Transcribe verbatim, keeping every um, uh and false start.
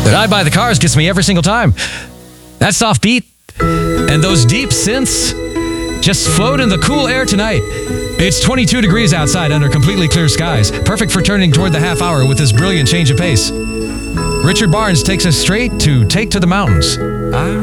that I Buy the Cars gets me every single time. That soft beat and those deep synths just float in the cool air tonight. It's twenty-two degrees outside under completely clear skies, perfect for turning toward the half hour with this brilliant change of pace. Richard Barnes takes us straight to Take to the Mountains. I